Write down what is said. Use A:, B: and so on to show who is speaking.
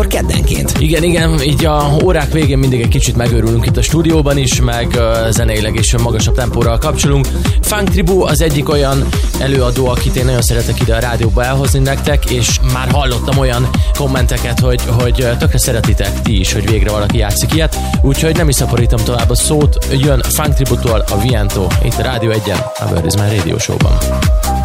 A: ilyenkor keddenként.
B: Igen, így a órák végén mindig egy kicsit megőrülünk itt a stúdióban is, meg zeneileg is magasabb tempóra kapcsolunk. Funk Tribu az egyik olyan előadó, akit én nagyon szeretek ide a rádióba elhozni nektek, és már hallottam olyan kommenteket, hogy tökre szeretitek ti is, hogy végre valaki játszik ilyet, úgyhogy nem is szaporítom tovább a szót, jön Funk Tribu-tól a Viento, itt a Rádió 1-en, a Bird is My Radio Show-ban.